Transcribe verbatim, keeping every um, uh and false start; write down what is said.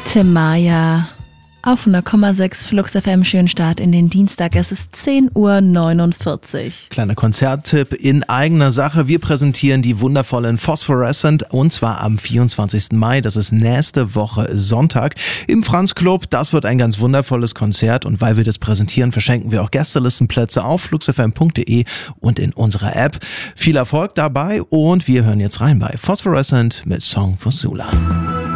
Tim Mayer auf hundert Komma sechs Flux F M. Schönen Start in den Dienstag. Es ist zehn Uhr neunundvierzig. Kleiner Konzerttipp in eigener Sache. Wir präsentieren die wundervollen Phosphorescent und zwar am vierundzwanzigsten Mai. Das ist nächste Woche Sonntag im Franz Club. Das wird ein ganz wundervolles Konzert und weil wir das präsentieren, verschenken wir auch Gästelistenplätze auf flux f m punkt d e und in unserer App. Viel Erfolg dabei und wir hören jetzt rein bei Phosphorescent mit Song for Sula.